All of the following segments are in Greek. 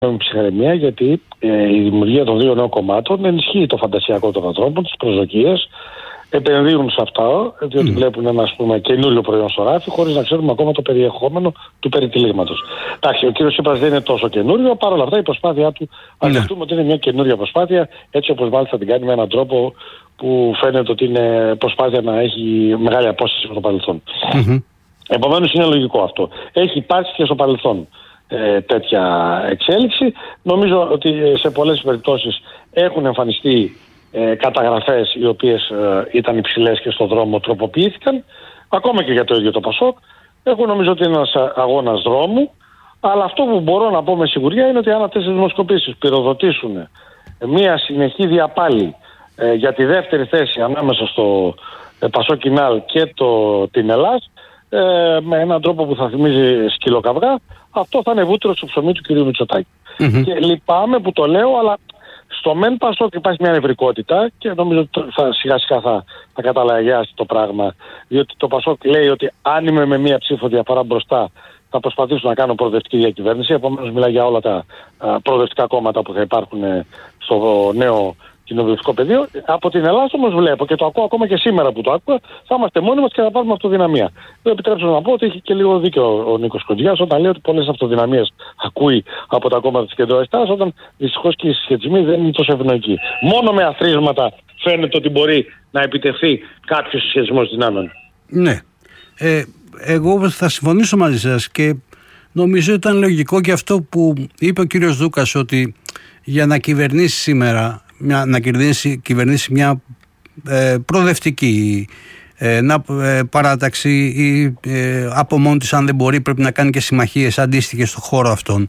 με ψυχραιμία, γιατί η δημιουργία των δύο νέων κομμάτων ενισχύει το φαντασιακό των ανθρώπων, τις προσδοκίες, επενδύουν σε αυτά, διότι βλέπουν ένα καινούριο προϊόν στο ράφι, χωρίς να ξέρουμε ακόμα το περιεχόμενο του περιτυλίγματος. Εντάξει, ο κύριος Τσίπρας δεν είναι τόσο καινούριο, παρόλα αυτά η προσπάθειά του, ας δεχτούμε ότι είναι μια καινούρια προσπάθεια, έτσι όπως μάλιστα την κάνει με έναν τρόπο που φαίνεται ότι είναι προσπάθεια να έχει μεγάλη απόσταση με το παρελθόν. Επομένως είναι λογικό αυτό. Έχει υπάρξει και στο παρελθόν τέτοια εξέλιξη. Νομίζω ότι σε πολλές περιπτώσεις έχουν εμφανιστεί καταγραφές οι οποίες ήταν υψηλές και στον δρόμο τροποποιήθηκαν, ακόμα και για το ίδιο το ΠΑΣΟΚ. Εγώ νομίζω ότι είναι ένας αγώνας δρόμου, αλλά αυτό που μπορώ να πω με σιγουριά είναι ότι αν αυτές οι δημοσκοπήσεις πυροδοτήσουν μια συνεχή διαπάλη για τη δεύτερη θέση ανάμεσα στο ΠΑΣΟΚ Κινάλ και την Ελλάς, με έναν τρόπο που θα θυμίζει σκυλοκαυγά, αυτό θα είναι βούτυρο στο ψωμί του κυρίου Μητσοτάκη. Και λυπάμαι που το λέω, αλλά στο μεν ΠΑΣΟΚ υπάρχει μια νευρικότητα και νομίζω ότι σιγά σιγά θα καταλαγιάσει το πράγμα. Διότι το ΠΑΣΟΚ λέει ότι αν είμαι με μία ψήφο διαφορά μπροστά, θα προσπαθήσω να κάνω προοδευτική διακυβέρνηση. Επομένως μιλάει για όλα τα προοδευτικά κόμματα που θα υπάρχουν στο νέο κοινοβουλευτικό πεδίο. Από την Ελλάδα όμως βλέπω, και το ακούω ακόμα και σήμερα που το άκουγα, θα είμαστε μόνοι μας και θα πάρουμε αυτοδυναμία. Δεν επιτρέψω να πω ότι έχει και λίγο δίκιο ο Νίκος Κοντζιάς όταν λέει ότι πολλές αυτοδυναμίες ακούει από τα κόμματα της κεντροαριστεράς, όταν δυστυχώς και οι συσχετισμοί δεν είναι τόσο ευνοϊκοί. Μόνο με αθροίσματα φαίνεται ότι μπορεί να επιτευχθεί κάποιος συσχετισμός δυνάμεων. Ναι. Εγώ θα συμφωνήσω μαζί σας και νομίζω ήταν λογικό και αυτό που είπε ο κύριος Δούκας, ότι για να κυβερνήσει σήμερα, να κυβερνήσει μια προοδευτική παράταξη ή από μόνη της, αν δεν μπορεί πρέπει να κάνει και συμμαχίες αντίστοιχες στον χώρο αυτόν.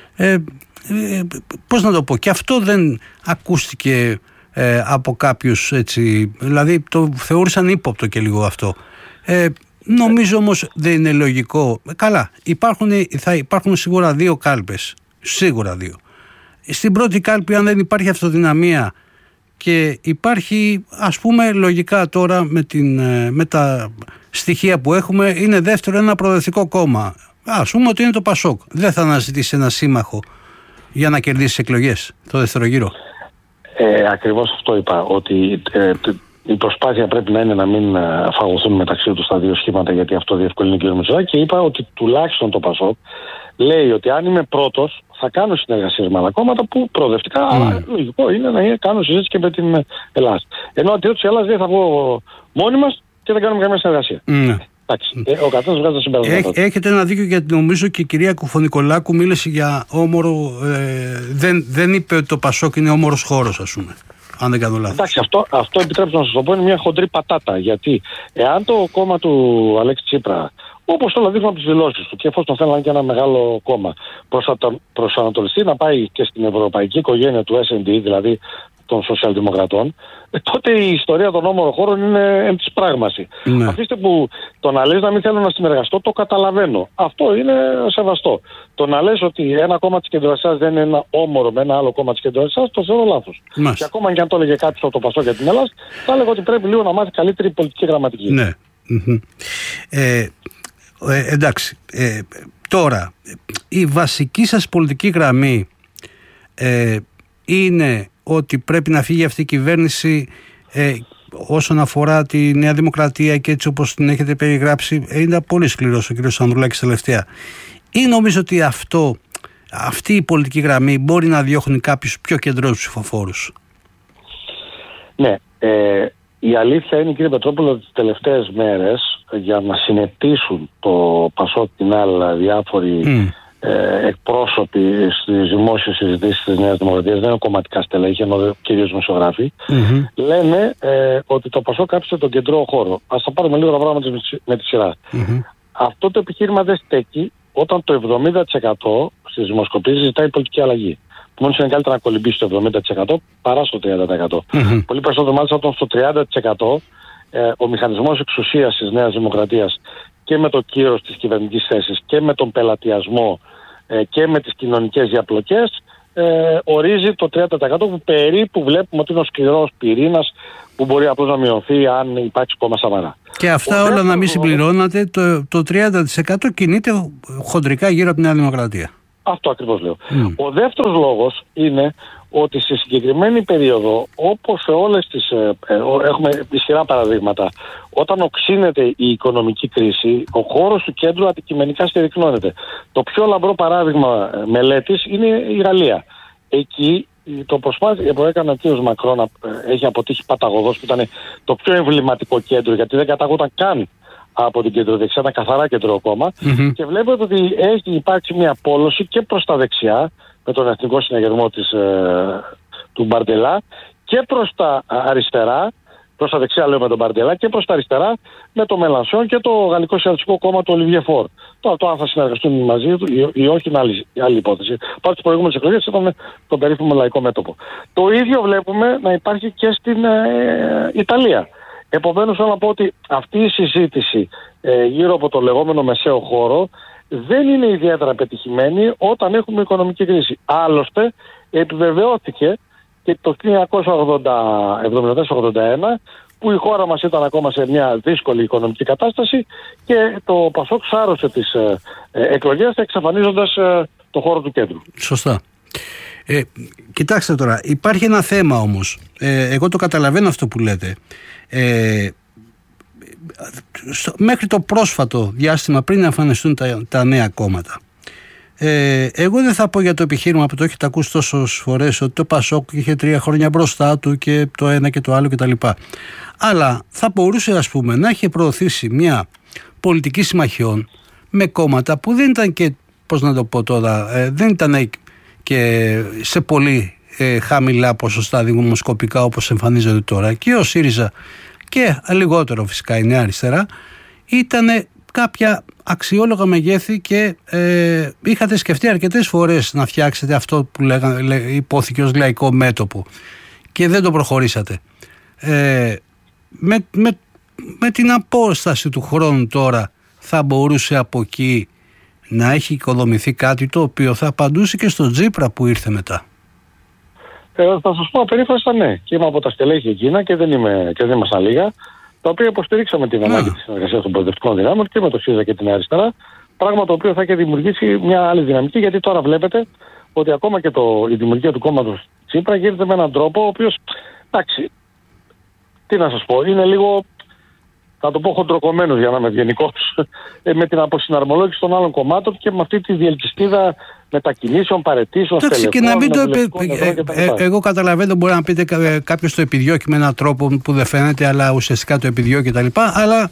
Πώς να το πω, και αυτό δεν ακούστηκε από κάποιους, έτσι, δηλαδή το θεώρησαν ύποπτο και λίγο αυτό. Νομίζω όμως δεν είναι λογικό. Καλά, θα υπάρχουν σίγουρα δύο κάλπες, σίγουρα δύο. Στην πρώτη κάλπη, αν δεν υπάρχει αυτοδυναμία και υπάρχει, ας πούμε, λογικά τώρα με τα στοιχεία που έχουμε, είναι δεύτερο ένα προοδευτικό κόμμα. Ας πούμε ότι είναι το ΠΑΣΟΚ. Δεν θα αναζητήσει ένα σύμμαχο για να κερδίσει εκλογές το δεύτερο γύρο. Ακριβώς αυτό είπα, ότι η προσπάθεια πρέπει να είναι να μην φαγωθούν μεταξύ τους τα δύο σχήματα, γιατί αυτό διευκολύνει ο κ. Μητσοτάκη, και είπα ότι τουλάχιστον το ΠΑΣΟΚ λέει ότι αν είμαι πρώτος θα κάνω συνεργασίες με άλλα κόμματα που προοδευτικά, αλλά λογικό είναι να κάνω συζήτηση και με την Ελλάδα. Ενώ αντίθετος η Ελλάδα δεν θα βγω μόνοι μας και δεν κάνουμε καμία συνεργασία. Ο καθένας βγάζει τα συμπεράσματα. Έχετε ένα δίκιο, γιατί νομίζω και η κυρία Κουφωνικολάκου μίλησε για όμορο. Δεν είπε ότι το ΠΑΣΟΚ είναι όμορος χώρος, ας πούμε. Αν δεν κάνω λάθος. Εντάξει, αυτό επιτρέψτε να σας το πω, είναι μια χοντρή πατάτα. Γιατί εάν το κόμμα του Αλέξη Τσίπρα, όπως όλα δείχνουν από τις δηλώσεις του, και εφόσον θέλει να είναι και ένα μεγάλο κόμμα, προσανατολιστεί να πάει και στην ευρωπαϊκή οικογένεια του S&D, δηλαδή των σοσιαλδημοκρατών, τότε η ιστορία των όμορων χώρων είναι εν της πράγμαση. Αφήστε που το να λες να μην θέλω να συνεργαστώ, το καταλαβαίνω. Αυτό είναι σεβαστό. Το να λες ότι ένα κόμμα της κεντροαριστεράς δεν είναι ένα όμορο με ένα άλλο κόμμα της κεντροαριστεράς, το θεωρώ λάθος. Και ακόμα και αν το έλεγε κάποιος από το ΠΑΣΟΚ για την Ελλάδα, θα έλεγα ότι πρέπει λίγο να μάθει καλύτερη πολιτική γραμματική. Ναι. Εντάξει. Τώρα, η βασική σας πολιτική γραμμή είναι ότι πρέπει να φύγει αυτή η κυβέρνηση όσον αφορά τη Νέα Δημοκρατία και έτσι όπως την έχετε περιγράψει. Είναι πολύ σκληρός ο κ. Ανδρουλάκης τελευταία. Ή νομίζω ότι αυτή η πολιτική γραμμή μπορεί να διώχνει κάποιους πιο κεντρώους ψηφοφόρους? Ναι. Η αλήθεια είναι, κύριε Πετρόπουλο, ότι τις τελευταίες μέρες για να συνετήσουν το ΠΑΣΟΚ την άλλα διάφοροι εκπρόσωποι στις δημόσιες συζητήσεις της Νέας Δημοκρατίας, δεν είναι κομματικά στελέχη, ενώ κυρίως δημοσιογράφοι, λένε ότι το ΠΑΣΟΚ άφησε τον κεντρό χώρο. Ας τα πάρουμε λίγο τα πράγματα με τη σειρά. Αυτό το επιχείρημα δεν στέκει όταν το 70% στις δημοσκοπήσεις ζητάει πολιτική αλλαγή. Μόνος είναι καλύτερα να κολυμπήσει το 70% παρά στο 30%. Πολύ περισσότερο μάλιστα όταν στο 30% ο μηχανισμός εξουσίας της Νέας Δημοκρατίας και με το κύρος της κυβερνητικής θέσης και με τον πελατειασμό και με τις κοινωνικές διαπλοκές ορίζει το 30% που περίπου βλέπουμε ότι είναι ο σκληρός πυρήνας που μπορεί απλώς να μειωθεί αν υπάρξει κόμμα Σαμαρά. Και αυτά όλα να μην συμπληρώνατε, το 30% κινείται χοντρικά γύρω από τη Νέα Δημοκρατία. Αυτό ακριβώς λέω. Ο δεύτερος λόγος είναι ότι σε συγκεκριμένη περίοδο, όπως σε όλες τις... έχουμε ισχυρά παραδείγματα, όταν οξύνεται η οικονομική κρίση, ο χώρος του κέντρου αντικειμενικά συρρυκνώνεται. Το πιο λαμπρό παράδειγμα μελέτης είναι η Γαλλία. Εκεί το προσπάθεια που έκανε ο κ. Μακρόν έχει αποτύχει παταγωδώς, που ήταν το πιο εμβληματικό κέντρο, γιατί δεν καταγόταν καν από την κεντροδεξιά, ένα καθαρά κεντρικό κόμμα. Και βλέπετε ότι έχει υπάρξει μια πόλωση και προς τα δεξιά, με τον εθνικό συναγερμό του Μπαρντελά, και προς τα αριστερά, προς τα δεξιά λέω με τον Μπαρντελά, και προς τα αριστερά με το Μελανσόν και το Γαλλικό Σοσιαλιστικό Κόμμα του Ολιβιέ Φορ. Τώρα το αν θα συνεργαστούν μαζί του ή όχι είναι άλλη υπόθεση. Πάνω στις προηγούμενες εκλογές ήταν το περίφημο Λαϊκό Μέτωπο. Το ίδιο βλέπουμε να υπάρχει και στην Ιταλία. Επομένως, θέλω να πω ότι αυτή η συζήτηση γύρω από το λεγόμενο μεσαίο χώρο δεν είναι ιδιαίτερα πετυχημένη όταν έχουμε οικονομική κρίση. Άλλωστε, επιβεβαιώθηκε και το 1974-81, που η χώρα μας ήταν ακόμα σε μια δύσκολη οικονομική κατάσταση και το Πασόκ σάρωσε τις εκλογές εξαφανίζοντας το χώρο του κέντρου. Σωστά. Κοιτάξτε τώρα, υπάρχει ένα θέμα όμως. Εγώ το καταλαβαίνω αυτό που λέτε. Μέχρι το πρόσφατο διάστημα, πριν εμφανιστούν τα νέα κόμματα, εγώ δεν θα πω για το επιχείρημα που το έχετε ακούσει τόσες φορές, ότι το Πασόκ είχε 3 χρόνια μπροστά του και το ένα και το άλλο κτλ. Αλλά θα μπορούσε, ας πούμε, να έχει προωθήσει μια πολιτική συμμαχιών με κόμματα που δεν ήταν και, πώς να το πω τώρα, δεν ήταν και σε πολύ χαμηλά ποσοστά δημοσκοπικά όπως εμφανίζονται τώρα. Και ο ΣΥΡΙΖΑ, και λιγότερο φυσικά η Νέα Αριστερά, ήταν κάποια αξιόλογα μεγέθη και είχατε σκεφτεί αρκετές φορές να φτιάξετε αυτό που υπόθηκε ως λαϊκό μέτωπο και δεν το προχωρήσατε. Με την απόσταση του χρόνου τώρα θα μπορούσε από εκεί να έχει οικοδομηθεί κάτι το οποίο θα απαντούσε και στον Τσίπρα που ήρθε μετά? Θα σας πω απερίφραστα ναι. Και είμαι από τα στελέχη εκείνα και δεν ήμασταν λίγα, τα οποία υποστηρίξαμε την ανάγκη της συνεργασίας των προοδευτικών δυνάμεων και με το ΣΥΡΙΖΑ και την αριστερά. Πράγμα το οποίο θα έχει δημιουργήσει μια άλλη δυναμική, γιατί τώρα βλέπετε ότι ακόμα και η δημιουργία του κόμματος Τσίπρα γίνεται με έναν τρόπο ο οποίος, εντάξει, τι να σας πω, είναι λίγο, θα το πω χοντροκομμένος για να είμαι ευγενικός, με την αποσυναρμολόγηση των άλλων κομμάτων και με αυτή τη διελκυστίδα μετακινήσεων, παραιτήσεων, στελεχών. Και να μην εγώ καταλαβαίνω, μπορεί να πείτε κάποιος το επιδιώκει με έναν τρόπο που δεν φαίνεται, αλλά ουσιαστικά το επιδιώκει κτλ. Αλλά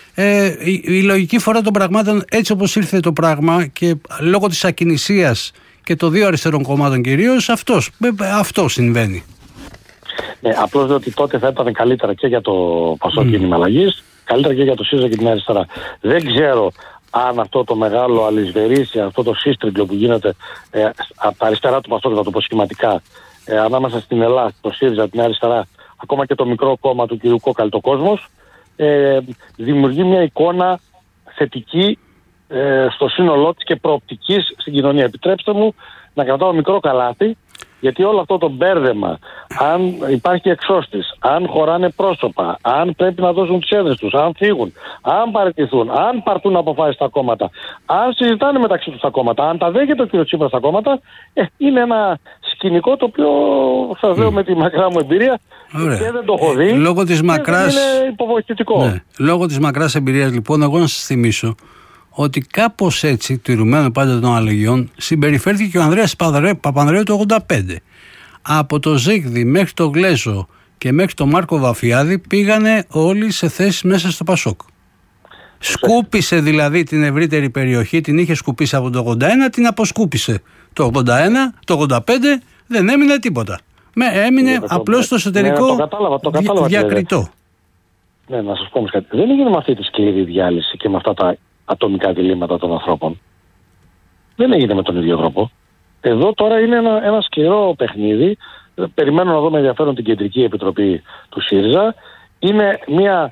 η λογική φορά των πραγμάτων, έτσι όπως ήρθε το πράγμα και λόγω της ακινησίας και των δύο αριστερών κομμάτων κυρίως, αυτό συμβαίνει. Ναι, απλώς διότι τότε θα ήταν καλύτερα και για το Πασόκ Κίνημα Αλλαγής, καλύτερα και για το ΣΥΡΙΖΑ και την αριστερά. Δεν ξέρω αν αυτό το μεγάλο αλυσβερίσια, αυτό το σύστριγγλο που γίνεται από τα αριστερά του Πασόκ, θα το πω σχηματικά, ανάμεσα στην Ελλάδα, το ΣΥΡΙΖΑ, την αριστερά, ακόμα και το μικρό κόμμα του κ. Κόκαλη, το Κόσμος, δημιουργεί μια εικόνα θετική στο σύνολό της και προοπτικής στην κοινωνία. Επιτρέψτε μου να κρατάω μικρό καλάθι, γιατί όλο αυτό το μπέρδεμα, αν υπάρχει εξώστης, αν χωράνε πρόσωπα, αν πρέπει να δώσουν τις έδρες τους, αν φύγουν, αν παραιτηθούν, αν πάρτουν αποφάσεις στα κόμματα, αν συζητάνε μεταξύ τους τα κόμματα, αν τα δέχεται ο κ. Τσίπρα στα κόμματα, είναι ένα σκηνικό το οποίο σας λέω με τη μακρά μου εμπειρία. Ωραία. Και δεν το έχω δει. Λόγω της μακράς, είναι υποβοηθητικό. Ναι. Λόγω της μακράς εμπειρίας, λοιπόν, εγώ να σας θυμίσω ότι κάπως έτσι, τηρουμένο πάντα των αλλαγιών, συμπεριφέρθηκε και ο Ανδρέας Παπανδρέου το 1985. Από το Ζίγδι μέχρι το Γλέζο και μέχρι το Μάρκο Βαφιάδη πήγανε όλοι σε θέσεις μέσα στο Πασόκ. Σκούπισε δηλαδή την ευρύτερη περιοχή, την είχε σκουπίσει από το 81, την αποσκούπισε το 81, το 85 δεν έμεινε τίποτα. Έμεινε απλώς στο εσωτερικό διακριτό. Ναι, να σας πω όμως κάτι. Δεν έγινε με αυτή τη σκληρή διάλυση και με αυτά τα ατομικά διλήμματα των ανθρώπων. Δεν έγινε με τον ίδιο τρόπο. Εδώ τώρα είναι ένα σκληρό παιχνίδι. Περιμένω να δω με ενδιαφέρον την Κεντρική Επιτροπή του ΣΥΡΙΖΑ. Είναι μια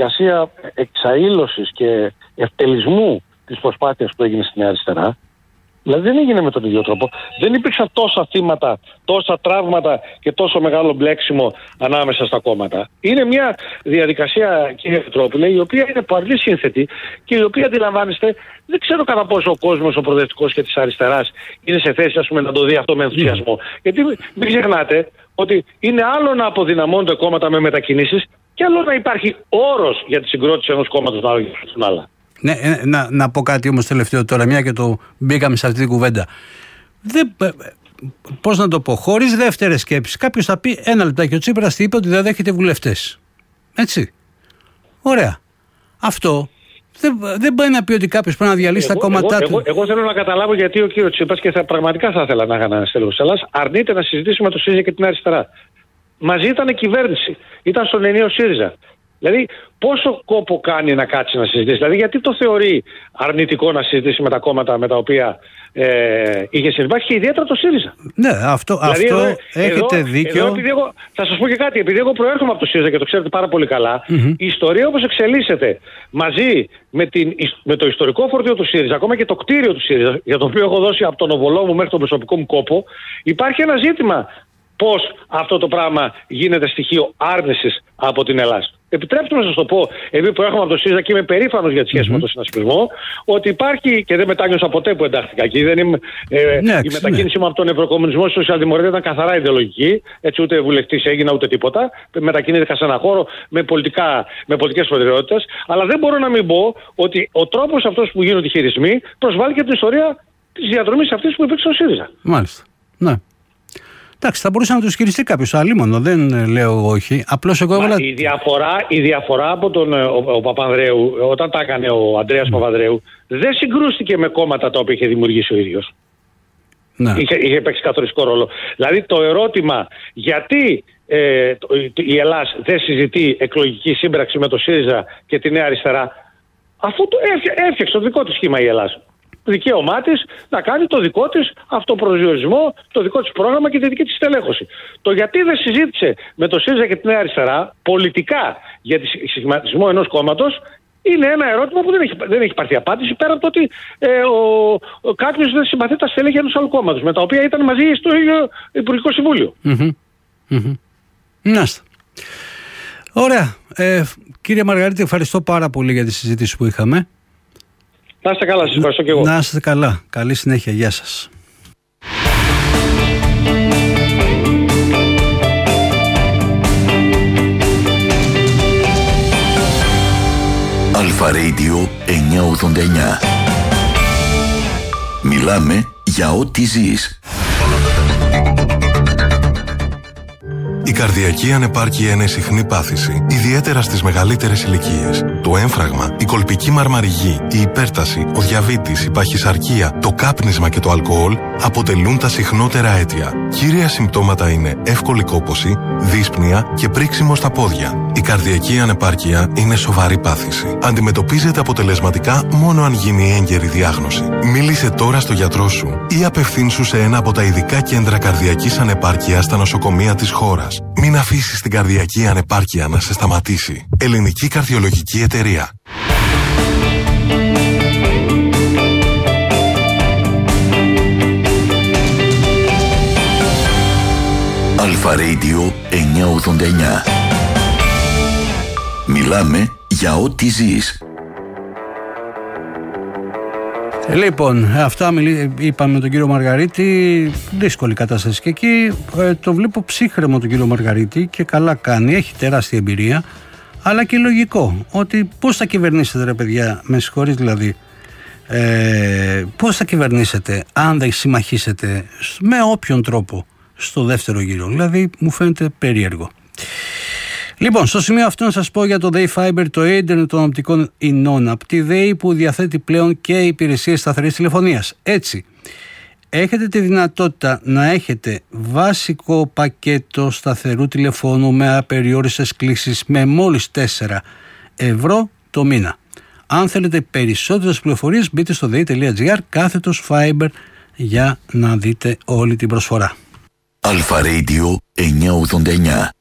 διαδικασία εξαήλωσης και ευτελισμού της προσπάθειας που έγινε στην αριστερά. Δηλαδή δεν έγινε με τον ίδιο τρόπο. Δεν υπήρξαν τόσα θύματα, τόσα τραύματα και τόσο μεγάλο μπλέξιμο ανάμεσα στα κόμματα. Είναι μια διαδικασία, κύριε Πετρόπουλε, η οποία είναι πολύ σύνθετη και η οποία, αντιλαμβάνεστε, δεν ξέρω κατά πόσο ο κόσμος, ο προοδευτικός και της αριστεράς είναι σε θέση, ας πούμε, να το δει αυτό με ενθουσιασμό. Γιατί μην ξεχνάτε ότι είναι άλλο να αποδυναμώνονται κόμματα με μετακινήσεις και άλλο να υπάρχει όρος για τη συγκρότηση ενός κόμματος να άλλα. Ναι, να πω κάτι όμως τελευταίο τώρα, μια και το μπήκαμε σε αυτή την κουβέντα. Πώς να το πω, χωρίς δεύτερες σκέψεις. Κάποιος θα πει ένα λεπτάκι, ο Τσίπρας είπε ότι δεν δέχεται βουλευτές. Έτσι. Ωραία. Αυτό δεν μπορεί να πει ότι κάποιος πρέπει να διαλύσει τα κόμματά του. Εγώ θέλω να καταλάβω γιατί ο κύριος Τσίπρας, και πραγματικά θα ήθελα να είχα ένα στέλεχος της Ελλάδας, αρνείται να συζητήσει με το ΣΥΡΙΖΑ και την αριστερά. Μαζί ήταν κυβέρνηση. Ήταν στον ενιαίο ΣΥΡΙΖΑ. Δηλαδή, πόσο κόπο κάνει να κάτσει να συζητήσει? Δηλαδή, γιατί το θεωρεί αρνητικό να συζητήσει με τα κόμματα με τα οποία είχε συμβάσει και ιδιαίτερα το ΣΥΡΙΖΑ? Ναι, αυτό έχετε δίκιο. Θα σας πω και κάτι. Επειδή εγώ προέρχομαι από το ΣΥΡΙΖΑ και το ξέρετε πάρα πολύ καλά, η ιστορία όπως εξελίσσεται μαζί με το ιστορικό φορτίο του ΣΥΡΙΖΑ, ακόμα και το κτίριο του ΣΥΡΙΖΑ, για το οποίο έχω δώσει από τον οβολό μου μέχρι τον προσωπικό μου κόπο, υπάρχει ένα ζήτημα. Πώς αυτό το πράγμα γίνεται στοιχείο άρνησης από την Ελλάδα. Επιτρέψτε να σας το πω, επειδή προέρχομαι από το ΣΥΡΙΖΑ και είμαι περήφανος για τη σχέση με τον συνασπισμό, ότι υπάρχει, και δεν μετάνιωσα ποτέ που εντάχθηκα εκεί, η μετακίνησή μου από τον Ευρωκομμουνισμό στη Σοσιαλδημοκρατία ήταν καθαρά ιδεολογική, έτσι ούτε βουλευτής έγινα ούτε τίποτα. Μετακινήθηκα σε ένα χώρο με πολιτικές προτεραιότητες, αλλά δεν μπορώ να μην πω ότι ο τρόπος αυτός που γίνονται οι χειρισμοί προσβάλλει και την ιστορία της διαδρομής αυτής που υπήρξε στο ΣΥΡΙΖΑ. Μάλιστα. Ναι. Εντάξει, θα μπορούσε να το ισχυριστεί κάποιος αλλήμον, δεν λέω εγώ όχι. Απλώς εγώ έβαλα. Η διαφορά από τον ο Παπανδρέου, όταν τα έκανε ο Ανδρέας Παπανδρέου, δεν συγκρούστηκε με κόμματα τα οποία είχε δημιουργήσει ο ίδιος. Ναι. Είχε παίξει καθοριστικό ρόλο. Δηλαδή το ερώτημα γιατί η Ελλάδα δεν συζητεί εκλογική σύμπραξη με το ΣΥΡΙΖΑ και τη Νέα Αριστερά, αφού έφτιαξε το δικό της σχήμα η Ελλάδα. Δικαίωμά της να κάνει το δικό της αυτοπροσδιορισμό, το δικό της πρόγραμμα και τη δική της στελέχωση. Το γιατί δεν συζήτησε με το ΣΥΡΙΖΑ και τη Νέα Αριστερά πολιτικά για τη σχηματισμό ενός κόμματος είναι ένα ερώτημα που δεν έχει πάρθει απάντηση, πέρα από το ότι κάποιος δεν συμπαθεί τα στελέχη ενός άλλου κόμματος, με τα οποία ήταν μαζί στο ίδιο Υπουργικό Συμβούλιο. Νάστε. Ωραία. Κύριε Μαργαρίτη, ευχαριστώ πάρα πολύ για τη συζήτηση που είχαμε. Να είστε καλά, σας ευχαριστώ και εγώ. Να είστε καλά. Καλή συνέχεια. Γεια σας. Αλφα Radio 989. Μιλάμε για ό,τι ζεις. Η καρδιακή ανεπάρκεια είναι συχνή πάθηση, ιδιαίτερα στις μεγαλύτερες ηλικίες. Το έμφραγμα, η κολπική μαρμαριγή, η υπέρταση, ο διαβήτης, η παχυσαρκία, το κάπνισμα και το αλκοόλ αποτελούν τα συχνότερα αίτια. Κύρια συμπτώματα είναι εύκολη κόπωση, δύσπνοια και πρίξιμο στα πόδια. Η καρδιακή ανεπάρκεια είναι σοβαρή πάθηση. Αντιμετωπίζεται αποτελεσματικά μόνο αν γίνει έγκαιρη διάγνωση. Μίλησε τώρα στο γιατρό σου ή απευθύνσου σε ένα από τα ειδικά κέντρα καρδιακής ανεπάρκειας στα νοσοκομεία της χώρας. Μην αφήσεις την καρδιακή ανεπάρκεια να σε σταματήσει. Ελληνική Καρδιολογική Εταιρεία. Αλφα Radio 989. Μιλάμε για ό,τι ζεις. Λοιπόν, αυτά είπαμε με τον κύριο Μαργαρίτη. Δύσκολη κατάσταση και εκεί. Το βλέπω ψύχρεμο τον κύριο Μαργαρίτη και καλά κάνει. Έχει τεράστια εμπειρία. Αλλά και λογικό. Ότι πώς θα κυβερνήσετε, ρε παιδιά, με συγχωρείς δηλαδή. Πώς θα κυβερνήσετε αν δεν συμμαχίσετε με όποιον τρόπο στο δεύτερο γύρο? Δηλαδή μου φαίνεται περίεργο. Λοιπόν, στο σημείο αυτό να σας πω για το Day Fiber, το ίντερνετ των οπτικών ινών από τη ΔΕΗ που διαθέτει πλέον και υπηρεσίες σταθερής τηλεφωνίας. Έτσι, έχετε τη δυνατότητα να έχετε βασικό πακέτο σταθερού τηλεφώνου με απεριόριστες κλήσεις με μόλις 4 ευρώ το μήνα. Αν θέλετε περισσότερες πληροφορίες μπείτε στο dei.gr/fiber για να δείτε όλη την προσφορά. Αλφα Radio 989.